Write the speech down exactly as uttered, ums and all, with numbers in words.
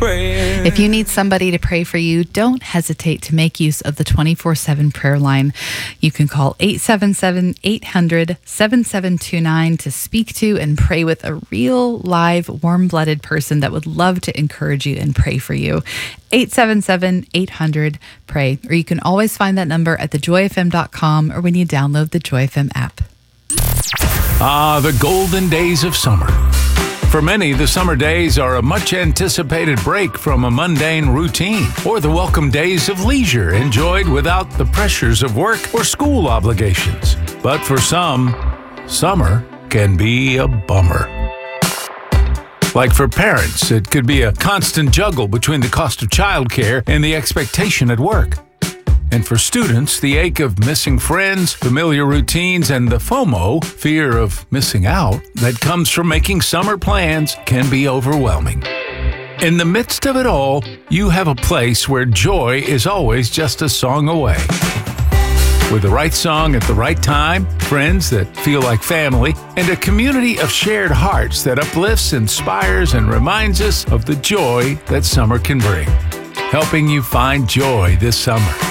prayer. If you need somebody to pray for you, don't hesitate to make use of the twenty-four seven prayer line. You can call eight seven seven, eight hundred, seven seven two nine to speak to and pray with a real, live, warm-blooded person that would love to encourage you and pray for you. eight seven seven, eight hundred, pray. Or you can always find that number at the joy f m dot com or when you download the Joy F M app. Ah, the golden days of summer. For many, the summer days are a much-anticipated break from a mundane routine, or the welcome days of leisure enjoyed without the pressures of work or school obligations. But for some, summer can be a bummer. Like for parents, it could be a constant juggle between the cost of childcare and the expectation at work. And for students, the ache of missing friends, familiar routines, and the FOMO, fear of missing out, that comes from making summer plans can be overwhelming. In the midst of it all, you have a place where joy is always just a song away. With the right song at the right time, friends that feel like family, and a community of shared hearts that uplifts, inspires, and reminds us of the joy that summer can bring. Helping you find joy this summer.